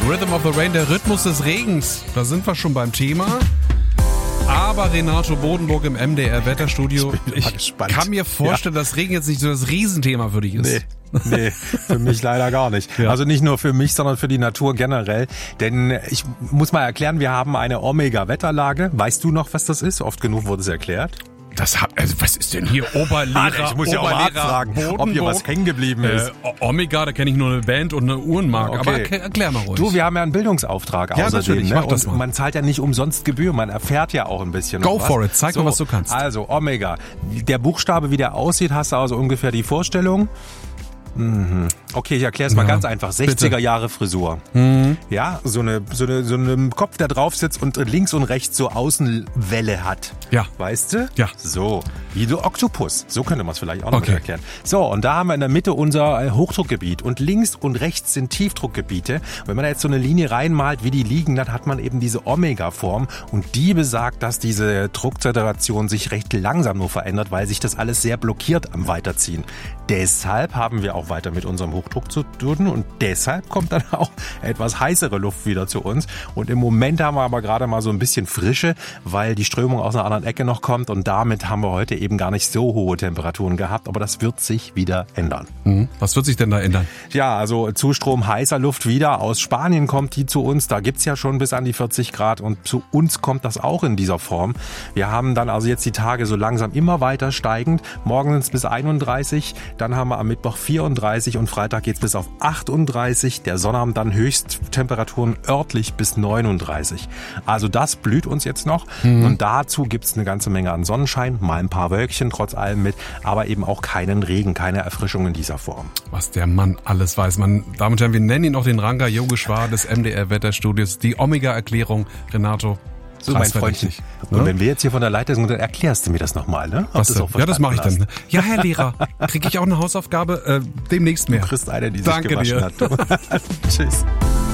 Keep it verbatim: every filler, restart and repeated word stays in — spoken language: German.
Rhythm of the Rain, der Rhythmus des Regens. Da sind wir schon beim Thema. Aber Renato Bodenburg im M D R-Wetterstudio, ich, ich kann mir vorstellen, ja. dass Regen jetzt nicht so das Riesenthema für dich ist. Nee. Nee, für mich leider gar nicht. Ja. Also nicht nur für mich, sondern für die Natur generell. Denn ich muss mal erklären, wir haben eine Omega-Wetterlage. Weißt du noch, was das ist? Oft genug wurde es erklärt. Das hat, also was ist denn hier Oberlehrer? Ich muss ja auch mal fragen, Bodenburg? ob hier was hängen geblieben ist. Äh, Omega, da kenne ich nur eine Band und eine Uhrenmarke. Okay. Aber erklär, erklär mal ruhig. Du, wir haben ja einen Bildungsauftrag ja, außerdem. Ne? Mach das und mal. Man zahlt ja nicht umsonst Gebühr, man erfährt ja auch ein bisschen. Go was. for it, zeig so, mal, was du kannst. Also Omega, der Buchstabe, wie der aussieht, hast du also ungefähr die Vorstellung. Mhm. Okay, ich erkläre es mal ja, ganz einfach. sechziger Jahre Frisur. Mhm. Ja, so eine, so eine, so eine Kopf, der drauf sitzt und links und rechts so Außenwelle hat. Ja. Weißt du? Ja. So. Wie so Oktopus. So könnte man es vielleicht auch noch okay. mal erklären. So, und da haben wir in der Mitte unser Hochdruckgebiet und links und rechts sind Tiefdruckgebiete. Wenn man da jetzt so eine Linie reinmalt, wie die liegen, dann hat man eben diese Omega-Form und die besagt, dass diese Drucksatuation sich recht langsam nur verändert, weil sich das alles sehr blockiert am Weiterziehen. Deshalb haben wir auch weiter mit unserem Hochdruck zu tun und deshalb kommt dann auch etwas heißere Luft wieder zu uns. Und im Moment haben wir aber gerade mal so ein bisschen Frische, weil die Strömung aus einer anderen Ecke noch kommt und damit haben wir heute eben gar nicht so hohe Temperaturen gehabt, aber das wird sich wieder ändern. Mhm. Was wird sich denn da ändern? Ja, also Zustrom heißer Luft wieder. Aus Spanien kommt die zu uns, da gibt's ja schon bis an die vierzig Grad und zu uns kommt das auch in dieser Form. Wir haben dann also jetzt die Tage so langsam immer weiter steigend. Morgen sind's bis einunddreißig, dann haben wir am Mittwoch vierunddreißig und Freitag geht's bis auf achtunddreißig. Der Sonnabend dann Höchsttemperaturen örtlich bis neununddreißig. Also das blüht uns jetzt noch mhm. und dazu gibt's eine ganze Menge an Sonnenschein, mal ein paar Wölkchen trotz allem mit, aber eben auch keinen Regen, keine Erfrischung in dieser Form. Was der Mann alles weiß. Meine Damen und Herren, wir nennen ihn auch den Ranga Yogeshwar des M D R-Wetterstudios. Die Omega-Erklärung, Renato. So, mein Freundchen. Und ne? wenn wir jetzt hier von der Leitung sind, dann erklärst du mir das nochmal, ne? Was das ja, das mache ich dann. Ja, Herr Lehrer, kriege ich auch eine Hausaufgabe? Äh, demnächst mehr. Du kriegst eine, die sich Danke gewaschen dir. hat. Tschüss.